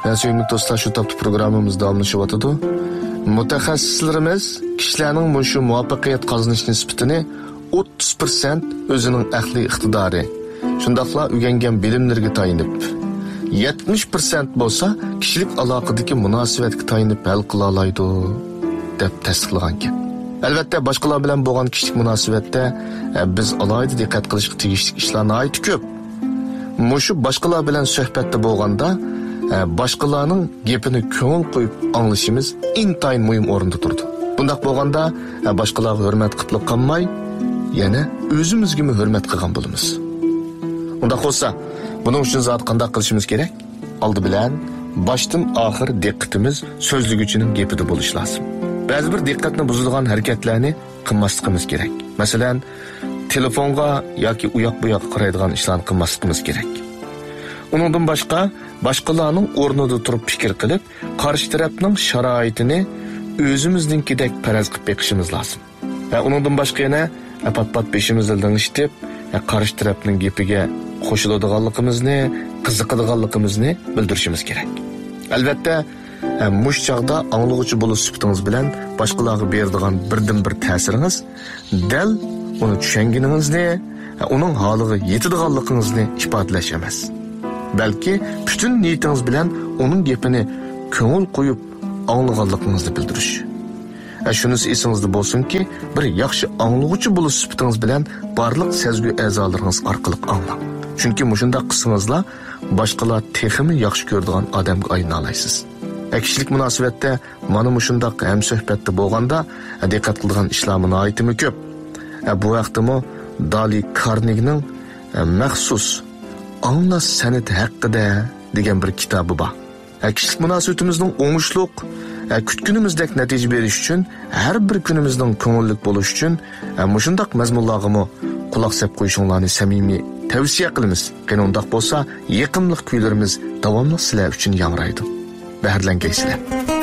Sevimli dostlar, şu taptı programımız davamlaşıvatıdı. Mutaxassislarimiz kişilerning şu muvaffaqiyat qozonish nisbatini 30% o'zining aqliy iqtidori, shundaqla o'rgangan bilimlarga tayinib, 70% bo'lsa kishilik aloqadagi munosabatga tayinib hal qila oladi deb tasdiqlagan ekan. Albatta, boshqalar bilan bo'lgan kishilik munosabatda biz alohida diqqat qilishga tegishli ishlarni aytib ko'p. Mushu boshqalar bilan suhbatda bo'lganda boshqalarning gapini ko'ngil qo'yib anglashimiz intayin muhim o'rinda turdi. Bundaq bo'lganda boshqalarga hurmat qilib qolmay, yana o'zimizga hurmat qilgan bo'lamiz. Undaq bo'lsa, buning uchun zot qanday qilishimiz kerak? Oldi bilan boshdan oxir diqqatimiz so'zliguchining gapida bo'lishi lozim. Ba'zi bir diqqatni buzadigan harakatlarni qilmasligimiz kerak. Masalan, telefonga yoki u yoq bu yoqqa qaraydigan ishlarni qilmasligimiz kerak. Uningdan boshqalarning o'rnida turib fikr qilib, qarshi tarafning sharoitini o'zimizningkidek faraz qilib beqishimiz lozim. Va uningdan boshqa yana pat-pat beshimizni lingishtirib, qarshi tarafning gapiga qo'shiladiganligimizni, qiziqadiganligimizni bildirishimiz kerak. Albatta, mush chaqda anglag'uchi bo'lish sifatingiz bilan boshqalarga beradigan birdan-bir ta'siringiz dal uni tushunganingizni, uning holiga yetadiganligingizni ifodalash emas. Balki butun niyatingiz bilan uning gapini ko'ngil qo'yib anglaganligingizni bildirish. Shunisi esingizda bo'lsinki, bir yaxshi anglag'uchi bo'lish sifatingiz bilan barliq sezgi a'zolaringiz orqali anglang. Chunki mushunda qismingizlar boshqalar texmi yaxshi ko'radigan odamga aylana olasiz. Kishilik munosabatda mana mushundaq ham suhbatda bo'lganda diqqat qiladigan ishlar munoyitimi ko'p. Bu vaqtimi Dali Karnegning maxsus Anglash san'ati haqida degan bir kitobi bor. Kishilik munosabatimizning o'ngishliq kutgunimizdek natija berish uchun, har bir kunimizning ko'ngillik bo'lish uchun mushundaq mazmunlarga quloq solib qo'yishinglarni samimiy tavsiya qilamiz. Qani undaq bo'lsa, yaqinlik kuylarimiz davomli sizlar uchun yangraydi. Bahrlangaysizlar.